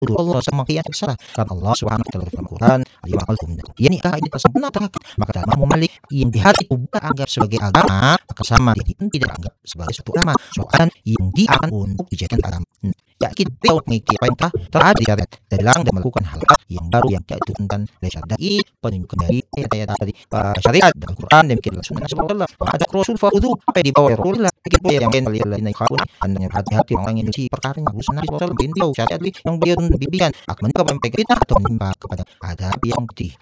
Allah sama kian salah. Karena Allah Subhanahu wa taala dalam Al-Qur'an, "Limakum dakum." Ya nikah ini tersempurna terakhir. Maka dalam Malik yang di hati itu bukan anggap sebagai agama, maka sama dia pun tidak anggap sebagai suatu agama. Soal yang dia akan untuk dijadikan agama. Yakin beliau mengikuti apa yang telah dilarang dan melakukan hal yang baru yang tidak dituntunkan oleh syariat penunjukan dari ayat-ayat tadi syariat dan Al-Quran demikianlah sunnah Rasulullah. Ada Rasul fa'udhu apa yang dibawa Rasulullah begitu yang kalian ikhwan anda hati-hati orang yang mencuci perkara yang sunnah Rasulullah beliau syariat yang beliau bimbingan akan menimpa fitnah atau menimpa kepada adab yang putih.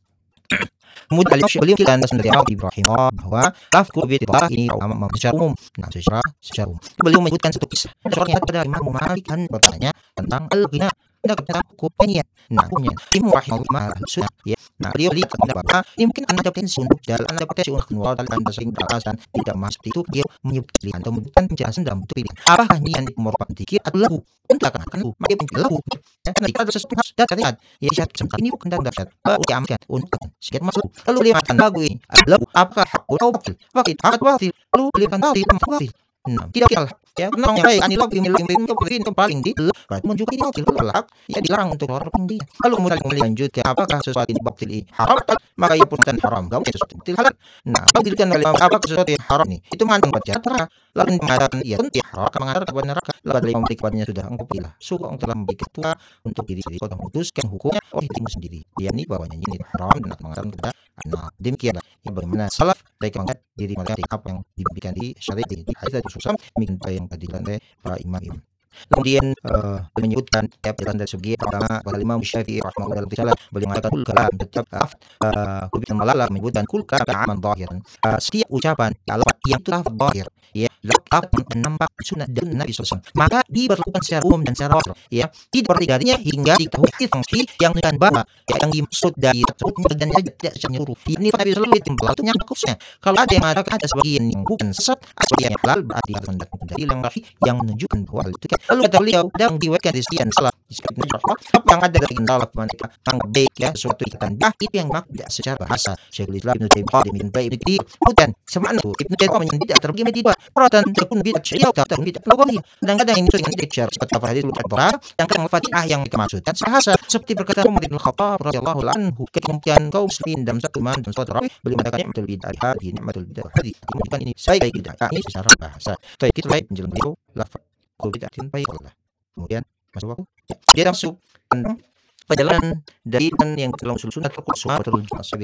Kemudian beliau kita anda sendiri Ibrahim bahwa lafku bi'tillah ini secara umum. Nah, secara umum beliau menyebutkan satu kisah seorang yang pada Imam Malik kan bertanya tentang al-ghina tentang hukumnya. Nah, hukumnya Imam rahimahullah sunnah ya. Nah, beliau lihat bahwa ini mungkin ada potensi untuk jalan, ada potensi untuk keluar dari anda sering beralasan tidak masuk itu. Dia menyebut pilihan atau menyebutkan penjelasan dalam bentuk pilihan. Apakah ini yang merupakan dikir atau lahu? Untuk akan lahu, maka dia lahu. Ya, karena kita ada sesuatu harus datang lihat. Ya, syarat kesempatan ini bukan dapat untuk diamalkan untuk sekian masuk. Lalu dia akan lahu ini lahu apakah hakul atau batil? Batil. Lalu beliau akan batil. Nah, tidak kalah ya karena yang baik anilah yang paling di berarti menunjukkan ini batil hak ya dilarang untuk orang dia. Lalu kemudian lanjut ke apakah sesuatu ini batil ini haram maka ia pun haram kamu sesuatu batil halal. Nah kalau dilihatkan oleh apakah sesuatu yang haram ini itu mengandung baca neraka lalu mengatakan ia tentu haram mengarah kepada neraka lalu dari yang kepadanya sudah engkau pilih suka engkau telah memberi ketua untuk diri sendiri kau memutuskan hukumnya oleh dirimu sendiri yakni bahwanya ini haram dan mengarahkan kepada anak. Demikianlah yang bagaimana salaf mereka mengangkat diri mereka apa yang dibimbingkan di syariat di hadis Rasulullah mengikuti yang tadi oleh para imam. Kemudian menyebutkan penjelasan dari segi pertama pada Imam Syafi'i rahimahullah taala beliau mengatakan kul kalam tetap kubit malalah menyebutkan kul kalam aman zahiran setiap ucapan kalau yang telah zahir ya lafaz menampak sunnah dan Nabi SAW maka diberlakukan secara umum dan secara wasal ya tidak berarti hingga diketahui sanksi yang menunjukkan bahwa yang dimaksud dari tersebutnya dan tidak menyeluruh ini Nabi SAW itu berlakunya khususnya kalau ada yang mengatakan ada sebagian yang bukan sesat sebagian yang halal berarti harus mendapat dalil yang menunjukkan bahwa itu lalu kata beliau dan diwakilkan di sekian salah apa yang ada dari dalam mereka yang baik ya suatu ikatan itu yang tidak secara bahasa Syekhul Islam Ibnu Taimiyah demikian baik itu kemudian semana Ibnu Taimiyah tidak terbagi menjadi peratan terpun bidat syariah atau bidat logami kadang-kadang ini dengan bicara seperti apa hadis al-Qur'an yang kan Fatihah yang dimaksudkan bahasa seperti berkata Umar bin Khattab radhiyallahu anhu kemudian kaum muslimin dalam satu iman dan suatu rawi beliau mengatakan ni'matul bidah hadis ni'matul bidah hadis menunjukkan ini saya baik bidah ini secara bahasa. Baik kita baik menjelaskan beliau lafaz kul bid'atin bayyinah. Kemudian masuk waktu. Dia masuk tentang perjalanan dari yang dalam usul sunnah atau